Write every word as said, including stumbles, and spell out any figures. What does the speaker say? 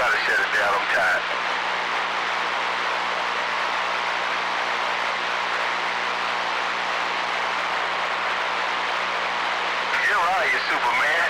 gotta shut it down. I'm tired. You're right, you Superman.